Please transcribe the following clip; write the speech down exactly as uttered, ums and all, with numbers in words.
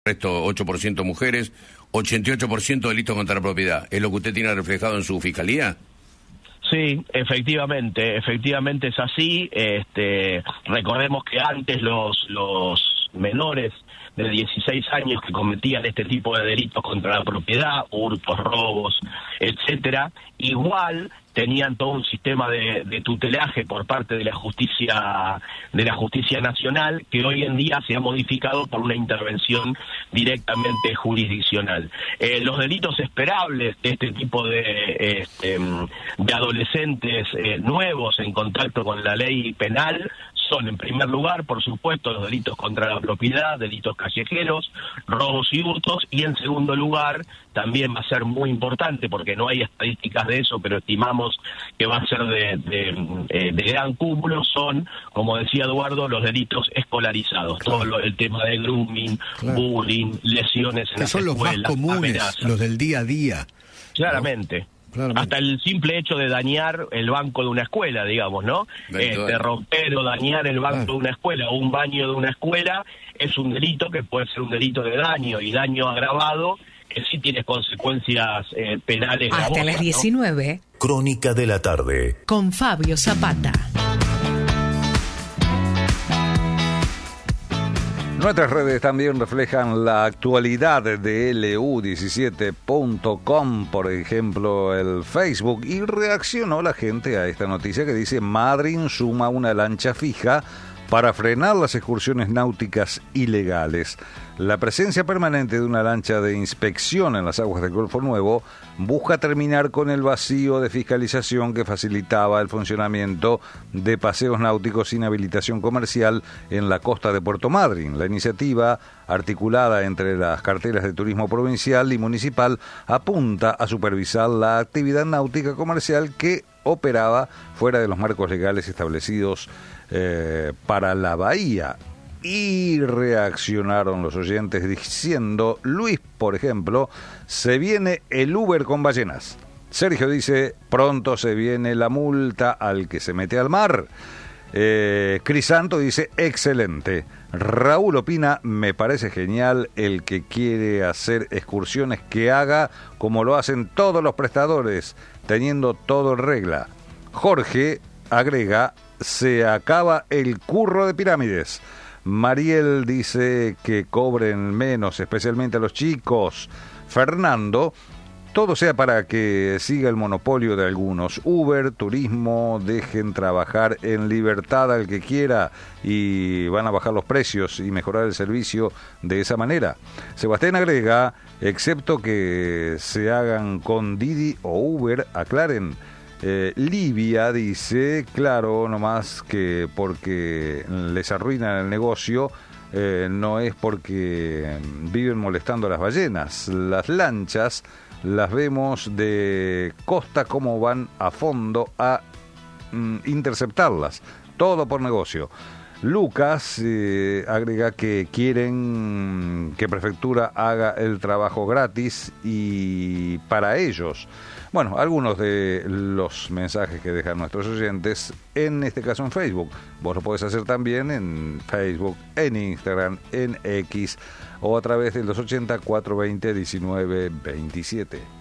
resto ocho por ciento mujeres, ochenta y ocho por ciento delitos contra la propiedad. ¿Es lo que usted tiene reflejado en su fiscalía? Sí, efectivamente, efectivamente es así. Este, recordemos que antes los los menores de dieciséis años que cometían este tipo de delitos contra la propiedad, hurtos, robos, etcétera, igual tenían todo un sistema de, de tutelaje por parte de la justicia de la justicia nacional, que hoy en día se ha modificado por una intervención directamente jurisdiccional. Eh, los delitos esperables de este tipo de, este, de adolescentes eh, nuevos en contacto con la ley penal son, en primer lugar, por supuesto, los delitos contra la propiedad, delitos callejeros, robos y hurtos, y en segundo lugar, también va a ser muy importante, porque no hay estadísticas de eso, pero estimamos que va a ser de, de, de gran cúmulo, son, como decía Eduardo, los delitos escolarizados, claro. Todo lo, el tema de grooming, claro. bullying, lesiones en que las son escuelas, los más comunes, amenazas. Los del día a día. Claramente. ¿No? Claramente. Hasta el simple hecho de dañar el banco de una escuela, digamos, ¿no? Este, romper o dañar el banco claro. de una escuela o un baño de una escuela es un delito que puede ser un delito de daño y daño agravado que sí tiene consecuencias eh, penales. Hasta gravosas, las diecinueve. ¿No? Crónica de la tarde. Con Fabio Zapata. Nuestras redes también reflejan la actualidad de L U diecisiete punto com, por ejemplo, el Facebook, y reaccionó la gente a esta noticia que dice: Madryn suma una lancha fija para frenar las excursiones náuticas ilegales. La presencia permanente de una lancha de inspección en las aguas del Golfo Nuevo busca terminar con el vacío de fiscalización que facilitaba el funcionamiento de paseos náuticos sin habilitación comercial en la costa de Puerto Madryn. La iniciativa, articulada entre las carteras de turismo provincial y municipal, apunta a supervisar la actividad náutica comercial que operaba fuera de los marcos legales establecidos eh, para la bahía. Y reaccionaron los oyentes diciendo: Luis, por ejemplo, se viene el Uber con ballenas. Sergio dice: pronto se viene la multa al que se mete al mar. Eh, Crisanto dice: excelente. Raúl opina: me parece genial. El que quiere hacer excursiones que haga como lo hacen todos los prestadores, teniendo todo en regla. Jorge agrega: se acaba el curro de pirámides. Mariel dice que cobren menos, especialmente a los chicos. Fernando: todo sea para que siga el monopolio de algunos. Uber, turismo, dejen trabajar en libertad al que quiera y van a bajar los precios y mejorar el servicio de esa manera. Sebastián agrega: excepto que se hagan con Didi o Uber, aclaren. Eh, Livia dice: claro, nomás que porque les arruinan el negocio, eh, no es porque viven molestando a las ballenas. Las lanchas las vemos de costa como van a fondo a mm, interceptarlas, todo por negocio. Lucas eh, agrega que quieren que Prefectura haga el trabajo gratis y para ellos. Bueno, algunos de los mensajes que dejan nuestros oyentes, en este caso en Facebook. Vos lo podés hacer también en Facebook, en Instagram, en X o a través del dos ochenta, cuatrocientos veinte, diecinueve veintisiete.